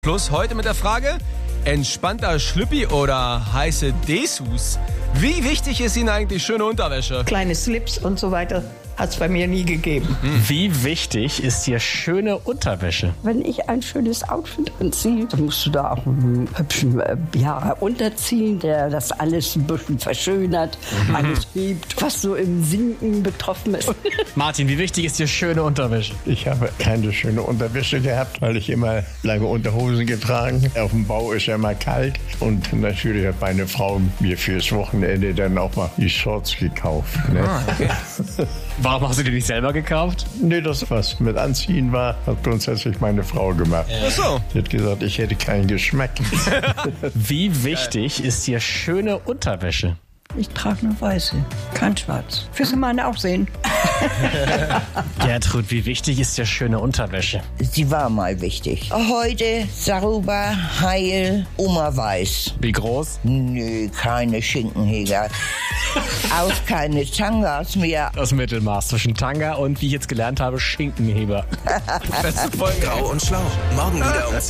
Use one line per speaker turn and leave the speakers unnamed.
Plus heute mit der Frage, entspannter Schlüppi oder heiße Dessous? Wie wichtig ist Ihnen eigentlich schöne Unterwäsche?
Kleine Slips und so weiter hat es bei mir nie gegeben.
Wie wichtig ist dir schöne Unterwäsche?
Wenn ich ein schönes Outfit anziehe, dann musst du da auch einen hübschen unterziehen, der das alles ein bisschen verschönert, alles hebt, was so im Sinken betroffen ist.
Martin, wie wichtig ist dir schöne Unterwäsche?
Ich habe keine schöne Unterwäsche gehabt, weil ich immer lange Unterhosen getragen. Auf dem Bau ist ja immer kalt. Und natürlich hat meine Frau mir fürs Wochenende dann auch mal die Shorts gekauft. Ne?
Okay.
Warum hast du die nicht selber gekauft?
Nee, das, was mit Anziehen war, hat grundsätzlich meine Frau gemacht.
Ach so.
Sie hat gesagt, ich hätte keinen Geschmack.
Wie wichtig ist dir schöne Unterwäsche?
Ich trage nur weiße, kein schwarz. Fürs gemeine Aufsehen.
Gertrud, wie wichtig ist dir schöne Unterwäsche?
Sie war mal wichtig. Heute sauber, heil, Oma weiß.
Wie groß?
Nö, keine Schinkenheger. Auch keine Tangas mehr.
Das Mittelmaß zwischen Tanga und, wie ich jetzt gelernt habe, Schinkenheber.
Beste Folge.
Grau und Schlau. Morgen wieder um